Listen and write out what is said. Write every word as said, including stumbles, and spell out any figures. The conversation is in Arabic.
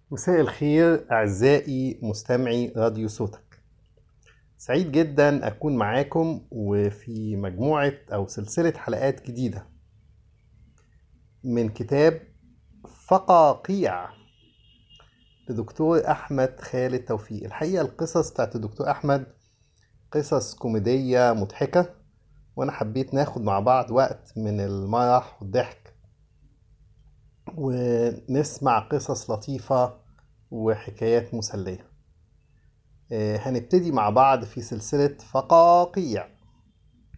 مساء الخير أعزائي مستمعي راديو صوتك. سعيد جدا أكون معاكم وفي مجموعة أو سلسلة حلقات جديدة من كتاب فقاقيع لدكتور أحمد خالد توفيق. الحقيقة القصص بتاعت الدكتور أحمد قصص كوميدية مضحكة، وأنا حبيت ناخد مع بعض وقت من المرح والضحك ونسمع قصص لطيفة وحكايات مسلية. آه، هنبتدي مع بعض في سلسلة فقاقيع.